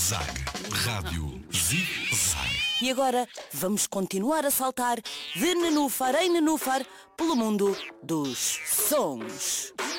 Zig-Zag. Rádio Zig-Zag. E agora vamos continuar a saltar de nenúfar em nenúfar pelo mundo dos sons.